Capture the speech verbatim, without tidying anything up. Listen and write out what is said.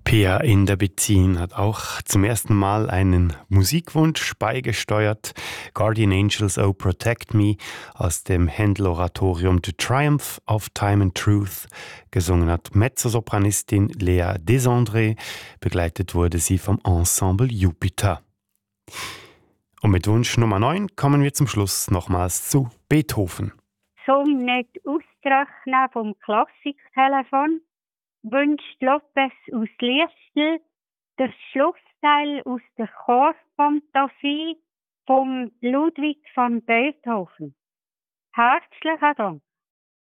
Pia in der Bezin hat auch zum ersten Mal einen Musikwunsch beigesteuert. Guardian Angels Oh Protect Me aus dem Händel-Oratorium The Triumph of Time and Truth. Gesungen hat Mezzosopranistin Lea Desandré. Begleitet wurde sie vom Ensemble Jupiter. Und mit Wunsch Nummer neun kommen wir zum Schluss nochmals zu Beethoven. Zum nicht ausrechnen vom Klassiktelefon wünscht Lopez aus Liestel das Schlussteil aus der Chorfantasie von Ludwig van Beethoven. Herzlichen Dank.